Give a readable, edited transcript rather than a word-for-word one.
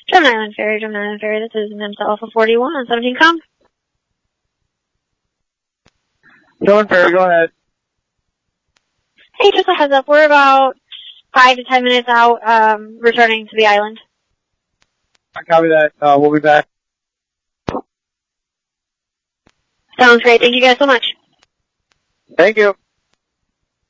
German Island Ferry, this is Memphis Alpha 41 on 17 com. German Ferry, go ahead. Hey, just a heads up, we're about 5 to 10 minutes out, returning to the island. I copy that. We'll be back. Sounds great, thank you guys so much. Thank you.